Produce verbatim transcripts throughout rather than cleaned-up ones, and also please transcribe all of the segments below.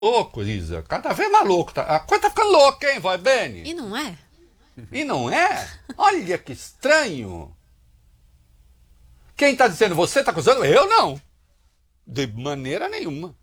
Louco, Isa. Cada vez mais louco. Tá? A coisa tá ficando louca, hein, vai, Beni? E não é? E não é? Olha que estranho. Quem tá dizendo você tá acusando? Eu não. De maneira nenhuma.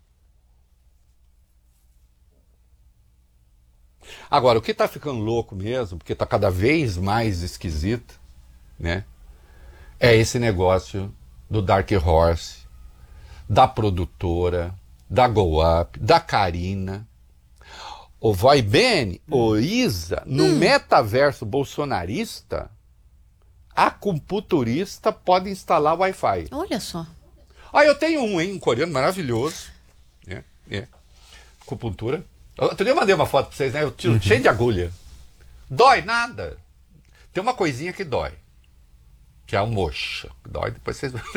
Agora, o que tá ficando louco mesmo, porque tá cada vez mais esquisito, né? É esse negócio do Dark Horse, da produtora, da Go Up, da Karina. O vai bem, o Isa, no hum. metaverso bolsonarista, a computurista pode instalar Wi-Fi. Olha só. Ah, eu tenho um, hein? Um coreano maravilhoso. É, é. Acupuntura. Outro dia eu mandei uma foto pra vocês, né? Eu tiro, uhum. cheio de agulha. Dói nada. Tem uma coisinha que dói. Que é a moxa. Dói, depois vocês vão.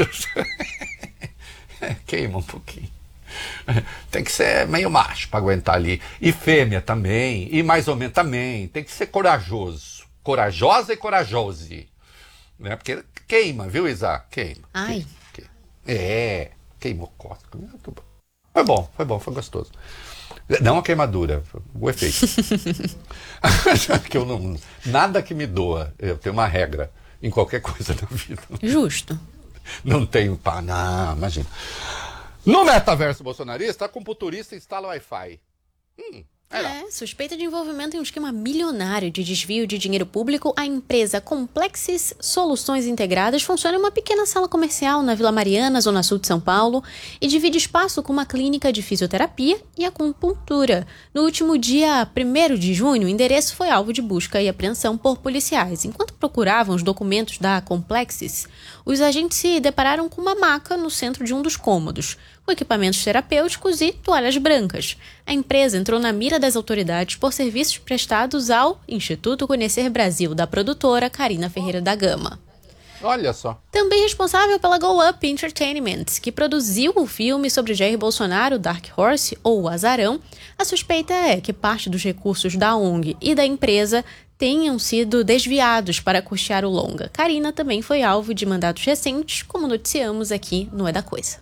Queima um pouquinho. Tem que ser meio macho para aguentar ali. E fêmea também. E mais ou menos também. Tem que ser corajoso. Corajosa e corajose. Né? Porque queima, viu, Isa? Queima. Ai. Queima, queima. É. Queimou costa. Foi bom, foi bom, foi gostoso. Não a queimadura, o efeito. que eu não, nada que me doa. Eu tenho uma regra em qualquer coisa da vida. Justo. Não tenho pá, não, imagina. No metaverso bolsonarista, a computurista instala Wi-Fi. Hum, é, suspeita de envolvimento em um esquema milionário de desvio de dinheiro público, a empresa Complexis Soluções Integradas funciona em uma pequena sala comercial na Vila Mariana, zona sul de São Paulo, e divide espaço com uma clínica de fisioterapia e acupuntura. No último dia primeiro de junho, o endereço foi alvo de busca e apreensão por policiais. Enquanto procuravam os documentos da Complexis, os agentes se depararam com uma maca no centro de um dos cômodos, com equipamentos terapêuticos e toalhas brancas. A empresa entrou na mira das autoridades por serviços prestados ao Instituto Conhecer Brasil, da produtora Karina Ferreira da Gama. Olha só. Também responsável pela Go Up Entertainment, que produziu o filme sobre Jair Bolsonaro, Dark Horse, ou o Azarão, a suspeita é que parte dos recursos da O N G e da empresa tenham sido desviados para custear o longa. Karina também foi alvo de mandados recentes, como noticiamos aqui no É da Coisa.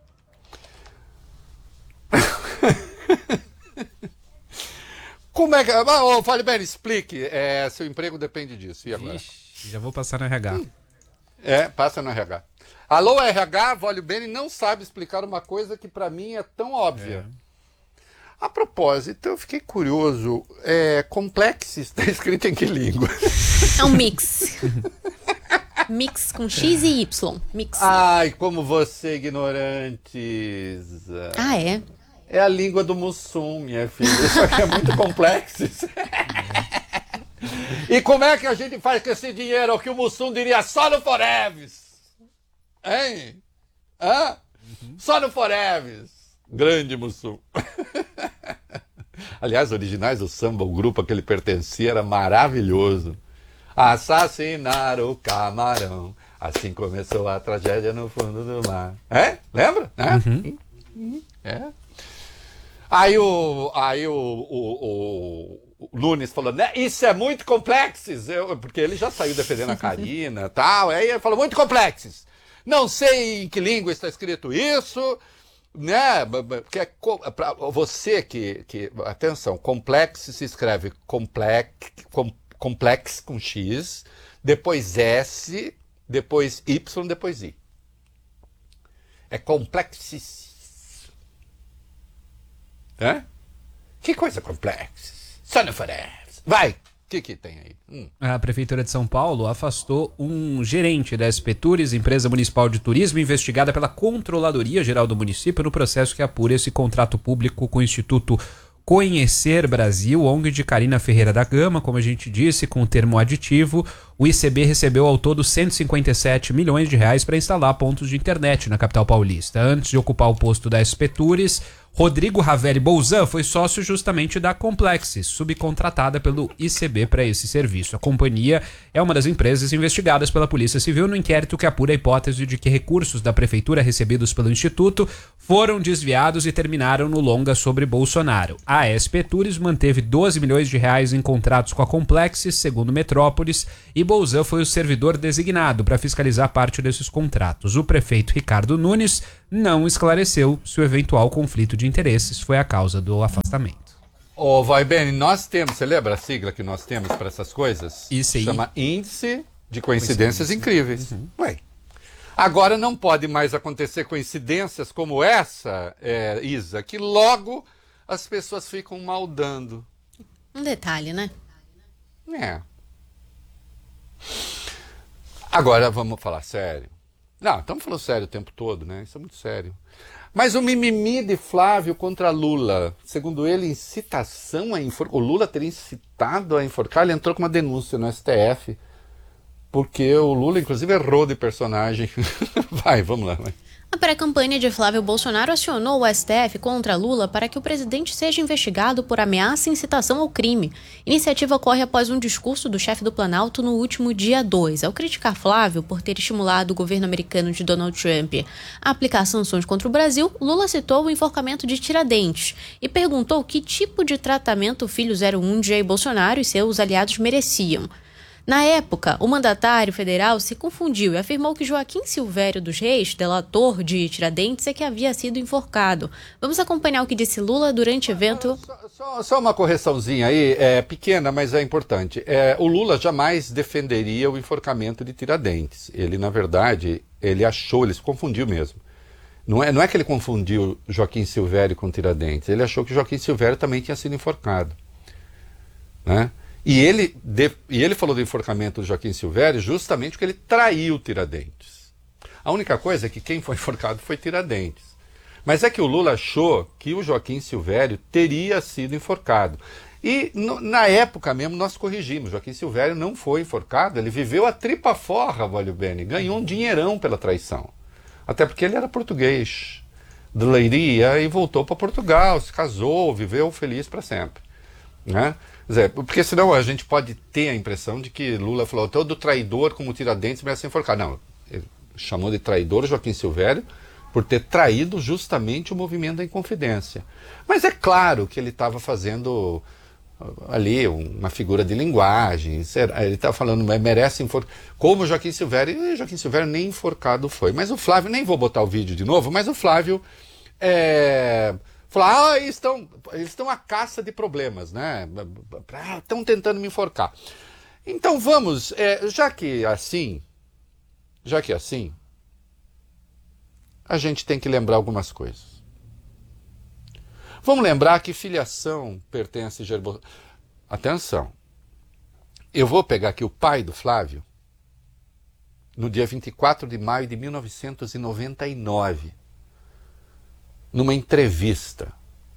Como é que... Oh, fale bem, explique. É, seu emprego depende disso. E agora? Ixi, já vou passar no R H. Hum. É, passa no R H. Alô, R H, Vólio Bene não sabe explicar uma coisa que pra mim é tão óbvia. É. A propósito, eu fiquei curioso. É, Complexis está escrito em que língua? É um mix. Mix com X e Y. Mix. Ai, como você é ignorante. Ah, é? É a língua do Mussum, minha filha. Isso aqui é muito complexo. E como é que a gente faz com esse dinheiro? O que o Mussum diria só no Foreves. Hein? Hã? Uhum. Só no Foreves. Grande Mussum. Aliás, originais do samba, o grupo a que ele pertencia era maravilhoso. Assassinar o camarão. Assim começou a tragédia no fundo do mar. É? Lembra? É? Uhum. É. Aí o, aí o, o, o, o Nunes falou, né, isso é muito complexo, eu, porque ele já saiu defendendo a Karina e tal, aí ele falou, muito complexo. Não sei em que língua está escrito isso, né, porque é, pra você que, que, atenção, complexo se escreve complex, com, complex com X, depois S, depois Y, depois I. É complexíssimo. Hã? Que coisa complexa. Só no Foreves. Vai, o que que tem aí? Hum. A Prefeitura de São Paulo afastou um gerente da S P Tours, empresa municipal de turismo, investigada pela Controladoria Geral do município no processo que apura esse contrato público com o Instituto Conhecer Brasil, O N G de Karina Ferreira da Gama, como a gente disse, com o termo aditivo. O I C B recebeu ao todo cento e cinquenta e sete milhões de reais para instalar pontos de internet na capital paulista. Antes de ocupar o posto da S P Tours, Rodrigo Ravelli Bolzan foi sócio justamente da Complexis, subcontratada pelo I C B para esse serviço. A companhia é uma das empresas investigadas pela Polícia Civil no inquérito que apura a hipótese de que recursos da Prefeitura recebidos pelo Instituto foram desviados e terminaram no longa sobre Bolsonaro. A S P Tours manteve doze milhões de reais em contratos com a Complexis, segundo Metrópolis, e Bolzan foi o servidor designado para fiscalizar parte desses contratos. O prefeito Ricardo Nunes não esclareceu se o eventual conflito de interesses foi a causa do afastamento. Ô, oh, vai bem, nós temos, você lembra a sigla que nós temos para essas coisas? Isso aí. Chama Índice de Coincidências Coincidência. Incríveis. Uhum. Ué. Agora não pode mais acontecer coincidências como essa, é, Isa, que logo as pessoas ficam maldando. Um detalhe, né? É. Agora vamos falar sério. Não, estamos falando sério o tempo todo, né? Isso é muito sério. Mas o mimimi de Flávio contra Lula, segundo ele, incitação a enforcar. O Lula teria incitado a enforcar, ele entrou com uma denúncia no S T F, porque o Lula, inclusive, errou de personagem. Vai, vamos lá. Vai. A pré-campanha de Flávio Bolsonaro acionou o S T F contra Lula para que o presidente seja investigado por ameaça e incitação ao crime. Iniciativa ocorre após um discurso do chefe do Planalto no último dia dois. Ao criticar Flávio por ter estimulado o governo americano de Donald Trump a aplicar sanções contra o Brasil, Lula citou o enforcamento de Tiradentes e perguntou que tipo de tratamento o filho zero um de Jair Bolsonaro e seus aliados mereciam. Na época, o mandatário federal se confundiu e afirmou que Joaquim Silvério dos Reis, delator de Tiradentes, é que havia sido enforcado. Vamos acompanhar o que disse Lula durante o evento. Só, só, só uma correçãozinha aí, é pequena, mas é importante. É, o Lula jamais defenderia o enforcamento de Tiradentes. Ele, na verdade, ele achou, ele se confundiu mesmo. Não é, não é que ele confundiu Joaquim Silvério com Tiradentes, ele achou que Joaquim Silvério também tinha sido enforcado, né? E ele, de, e ele falou do enforcamento do Joaquim Silvério justamente porque ele traiu Tiradentes. A única coisa é que quem foi enforcado foi Tiradentes. Mas é que o Lula achou que o Joaquim Silvério teria sido enforcado. E no, na época mesmo nós corrigimos. Joaquim Silvério não foi enforcado, ele viveu a tripa forra, Valio Bene, ganhou um dinheirão pela traição. Até porque ele era português, de Leiria, e voltou para Portugal, se casou, viveu feliz para sempre, né? Zé, porque senão a gente pode ter a impressão de que Lula falou, todo traidor como Tiradentes merece ser enforcado. Não, ele chamou de traidor Joaquim Silvério por ter traído justamente o movimento da Inconfidência. Mas é claro que ele estava fazendo ali uma figura de linguagem, ele estava falando, merece enforcar, como Joaquim Silvério, e Joaquim Silvério nem enforcado foi. Mas o Flávio, nem vou botar o vídeo de novo, mas o Flávio é... Falar, ah, eles estão, eles estão à caça de problemas, né? Estão tentando me enforcar. Então vamos, é, já que assim, já que assim, a gente tem que lembrar algumas coisas. Vamos lembrar que filiação pertence a Jair Bolsonaro. Atenção, eu vou pegar aqui o pai do Flávio, no dia vinte e quatro de maio de mil novecentos e noventa e nove. Numa entrevista.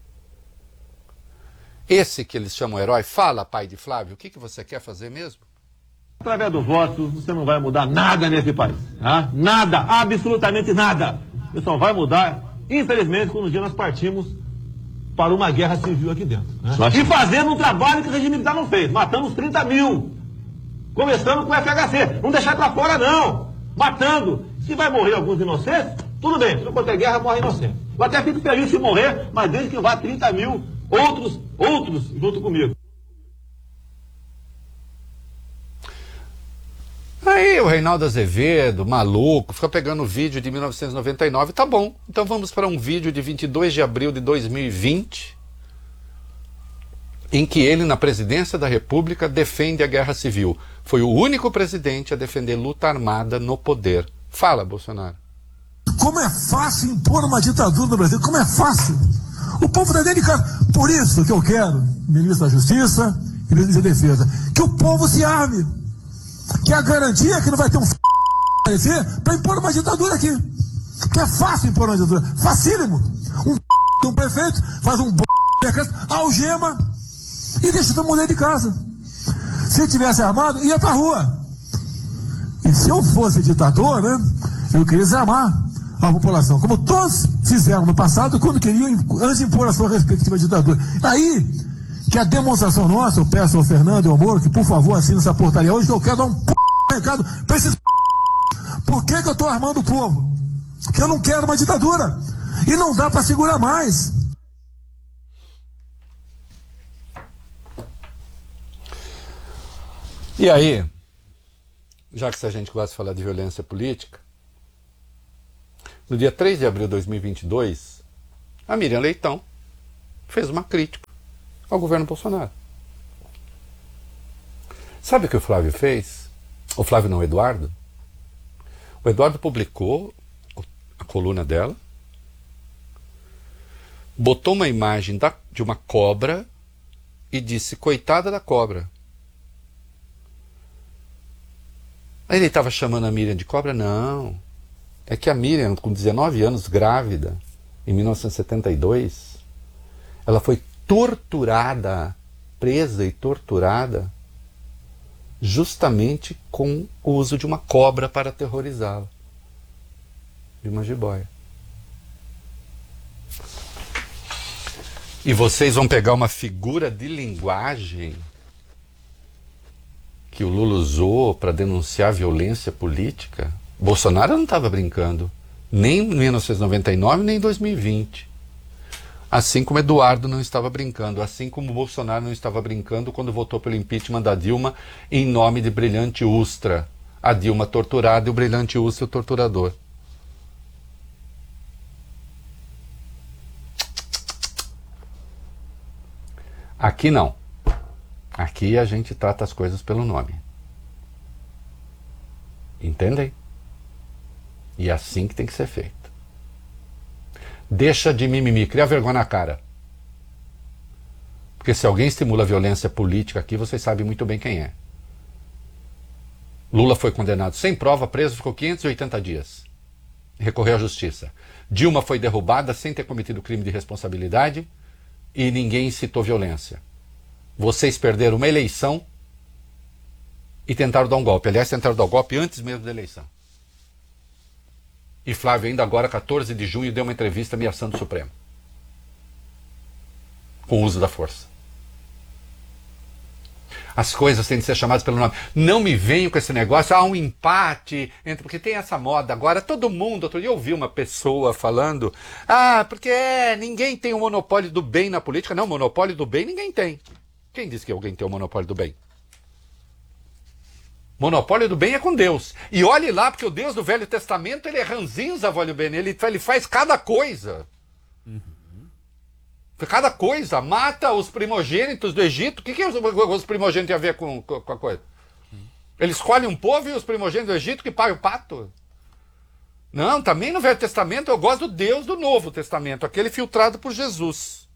Esse que eles chamam herói, fala, pai de Flávio, o que, que você quer fazer mesmo? Através do voto, você não vai mudar nada nesse país. Tá? Nada, absolutamente nada. Você só vai mudar, infelizmente, quando um dia nós partimos para uma guerra civil aqui dentro. Né? E fazendo um trabalho que o regime militar não fez. Matamos trinta mil. Começando com o F H C. Não deixar para fora, não. Matando. Se vai morrer alguns inocentes, tudo bem. Se não conter guerra, morre inocente. Eu até fico feliz se morrer, mas desde que vá trinta mil outros, outros junto comigo. Aí o Reinaldo Azevedo, maluco, fica pegando vídeo de mil novecentos e noventa e nove, tá bom. Então vamos para um vídeo de vinte e dois de abril de dois mil e vinte, em que ele, na presidência da República, defende a guerra civil. Foi o único presidente a defender luta armada no poder. Fala, Bolsonaro. Como é fácil impor uma ditadura no Brasil, como é fácil. O povo está dedicado. Por isso que eu quero, ministro da Justiça e ministro da Defesa, que o povo se arme. Que é a garantia que não vai ter um f... para impor uma ditadura aqui. Que é fácil impor uma ditadura. Facílimo. Um f... um prefeito faz um b... algema e deixa todo mundo dentro de casa. Se ele tivesse armado, ia pra rua. E se eu fosse ditador, né, eu queria desarmar a população, como todos fizeram no passado, quando queriam, antes de impor a sua respectiva ditadura. Aí, que a demonstração nossa, eu peço ao Fernando e ao Moro, que por favor assine essa portaria hoje, que eu quero dar um p... recado para esses p... Por que que eu estou armando o povo? Porque eu não quero uma ditadura. E não dá para segurar mais. E aí, já que a gente gosta de falar de violência política, No dia três de abril de dois mil e vinte e dois, a Miriam Leitão fez uma crítica ao governo Bolsonaro. Sabe o que o Flávio fez? O Flávio não, o Eduardo. O Eduardo publicou a coluna dela, botou uma imagem da, de uma cobra e disse, coitada da cobra. Aí ele estava chamando a Miriam de cobra? Não. É que a Miriam, com dezenove anos, grávida, em mil novecentos e setenta e dois, ela foi torturada, presa e torturada, justamente com o uso de uma cobra para aterrorizá-la. De uma jiboia. E vocês vão pegar uma figura de linguagem que o Lula usou para denunciar violência política? Bolsonaro não estava brincando, nem em mil novecentos e noventa e nove, nem em dois mil e vinte. Assim como Eduardo não estava brincando, assim como Bolsonaro não estava brincando quando votou pelo impeachment da Dilma em nome de Brilhante Ustra. A Dilma torturada e o Brilhante Ustra o torturador. Aqui não. Aqui a gente trata as coisas pelo nome. Entendem? E é assim que tem que ser feito. Deixa de mimimi, cria vergonha na cara. Porque se alguém estimula a violência política aqui, vocês sabem muito bem quem é. Lula foi condenado sem prova, preso, ficou quinhentos e oitenta dias. Recorreu à justiça. Dilma foi derrubada sem ter cometido crime de responsabilidade e ninguém incitou violência. Vocês perderam uma eleição e tentaram dar um golpe. Aliás, tentaram dar um golpe antes mesmo da eleição. E Flávio ainda agora, quatorze de junho, deu uma entrevista ameaçando o Supremo. Com o uso da força. As coisas têm de ser chamadas pelo nome. Não me venham com esse negócio, há um empate, entre, porque tem essa moda agora, todo mundo, outro dia eu ouvi uma pessoa falando, ah, porque é, ninguém tem o monopólio do bem na política. Não, monopólio do bem ninguém tem. Quem disse que alguém tem o monopólio do bem? Monopólio do bem é com Deus. E olhe lá, porque o Deus do Velho Testamento, ele é ranzinza, olha bem, ele, ele faz cada coisa. Uhum. Cada coisa. Mata os primogênitos do Egito. O que, que os, os primogênitos têm a ver com, com, com a coisa? Uhum. Ele escolhe um povo e os primogênitos do Egito que pagam o pato. Não, também no Velho Testamento eu gosto do Deus do Novo Testamento, aquele filtrado por Jesus.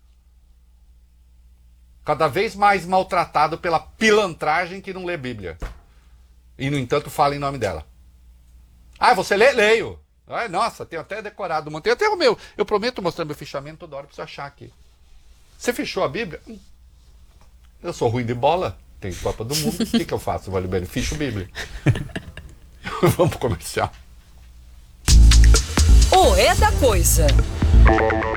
Cada vez mais maltratado pela pilantragem que não lê Bíblia. E, no entanto, fala em nome dela. Ah, você lê? Leio. Ai, nossa, tenho até decorado. Montei até o meu. Eu prometo mostrar meu fichamento toda hora para você achar aqui. Você fechou a Bíblia? Eu sou ruim de bola. Tem Copa do Mundo. O que, que eu faço, Vale Bem? Ficho Bíblia. Vamos pro comercial. O É da Coisa.